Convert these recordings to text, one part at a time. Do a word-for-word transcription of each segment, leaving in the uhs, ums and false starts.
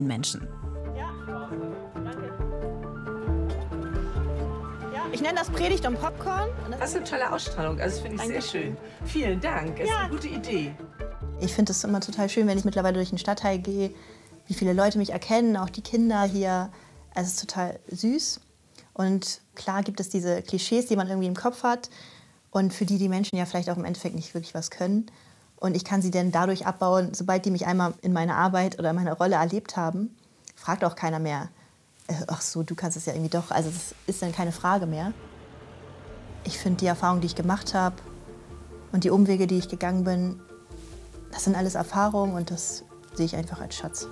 Menschen. Ich nenne das Predigt um Popcorn. Das ist eine tolle Ausstrahlung, also das finde ich sehr schön. Vielen Dank, das ist eine gute Idee. Ich finde es immer total schön, wenn ich mittlerweile durch den Stadtteil gehe, wie viele Leute mich erkennen, auch die Kinder hier. Es ist total süß. Und klar gibt es diese Klischees, die man irgendwie im Kopf hat und für die die Menschen ja vielleicht auch im Endeffekt nicht wirklich was können. Und ich kann sie dann dadurch abbauen, sobald die mich einmal in meiner Arbeit oder meiner Rolle erlebt haben, fragt auch keiner mehr, ach so, du kannst es ja irgendwie doch. Also das ist dann keine Frage mehr. Ich finde, die Erfahrungen, die ich gemacht habe und die Umwege, die ich gegangen bin, das sind alles Erfahrungen und das sehe ich einfach als Schatz.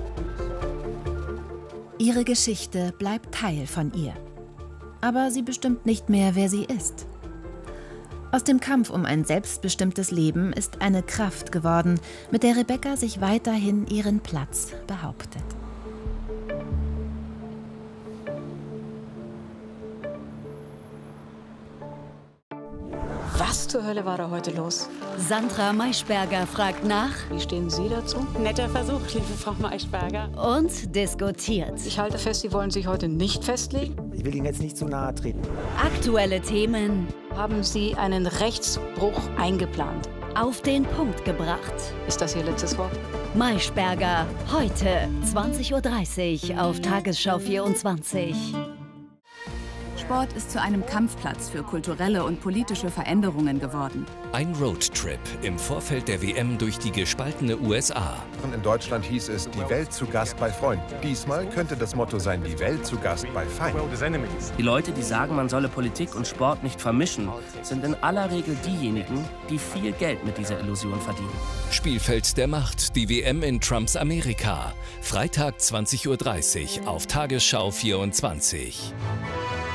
Ihre Geschichte bleibt Teil von ihr. Aber sie bestimmt nicht mehr, wer sie ist. Aus dem Kampf um ein selbstbestimmtes Leben ist eine Kraft geworden, mit der Rebecca sich weiterhin ihren Platz behauptet. Was zur Hölle war da heute los? Sandra Maischberger fragt nach. Wie stehen Sie dazu? Netter Versuch, liebe Frau Maischberger. Und diskutiert. Ich halte fest, Sie wollen sich heute nicht festlegen. Ich will Ihnen jetzt nicht zu nahe treten. Aktuelle Themen. Haben Sie einen Rechtsbruch eingeplant? Auf den Punkt gebracht. Ist das Ihr letztes Wort? Maischberger, heute zwanzig Uhr dreißig auf Tagesschau vierundzwanzig. Sport ist zu einem Kampfplatz für kulturelle und politische Veränderungen geworden. Ein Roadtrip im Vorfeld der W M durch die gespaltene U S A. In Deutschland hieß es, die Welt zu Gast bei Freunden. Diesmal könnte das Motto sein, die Welt zu Gast bei Feinden. Die Leute, die sagen, man solle Politik und Sport nicht vermischen, sind in aller Regel diejenigen, die viel Geld mit dieser Illusion verdienen. Spielfeld der Macht, die W M in Trumps Amerika. Freitag zwanzig Uhr dreißig auf Tagesschau vierundzwanzig.